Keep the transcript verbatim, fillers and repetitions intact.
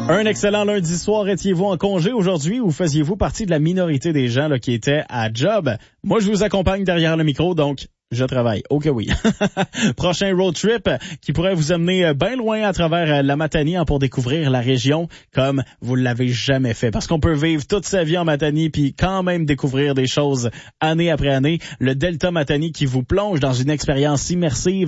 Un excellent lundi soir. Étiez-vous en congé aujourd'hui ou faisiez-vous partie de la minorité des gens là, qui étaient à job? Moi, je vous accompagne derrière le micro, donc je travaille. Ok, oui. Prochain road trip qui pourrait vous amener bien loin à travers la Matanie pour découvrir la région comme vous ne l'avez jamais fait. Parce qu'on peut vivre toute sa vie en Matanie puis quand même découvrir des choses année après année. Le Delta Matanie qui vous plonge dans une expérience immersive